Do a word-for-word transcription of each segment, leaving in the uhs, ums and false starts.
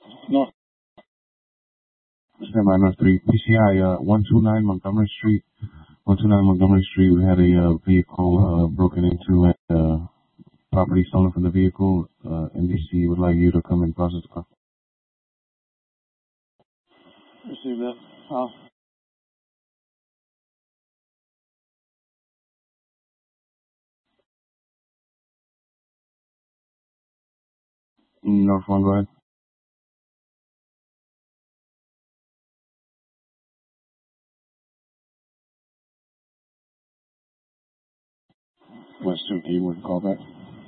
North. Stand by North three. P C I, uh, one two nine Montgomery Street. one two nine Montgomery Street. We had a uh, vehicle uh, broken into and uh, property stolen from the vehicle. Uh, N B C would like you to come and process the car. Receive that. Oh. North one, go ahead. West two, can you work call back?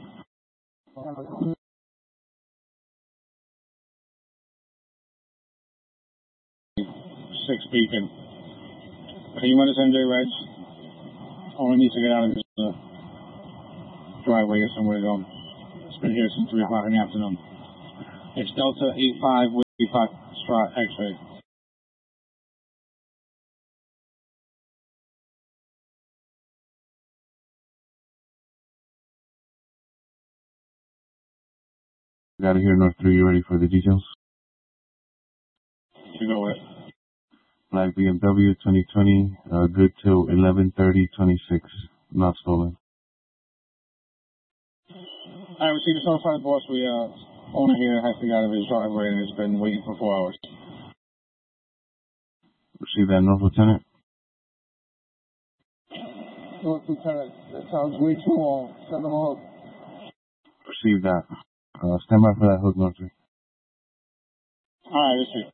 Six Beacon. Can you run this M J Reg? Only needs to get out of this uh, driveway, get somewhere to go. It's been here since three o'clock in the afternoon. It's Delta eight five with five Strat X-ray. Got it here, North three. You ready for the details? You go with Black B M W twenty twenty, uh, good till eleven thirty twenty-six. Not stolen. I received a notified boss. We, uh, owner here has to get out of his driveway and has been waiting for four hours. Receive that, North Lieutenant. North Lieutenant, that sounds way too long. Send them a hook. Receive that. Uh, stand by for that hook, North three. Alright, receive.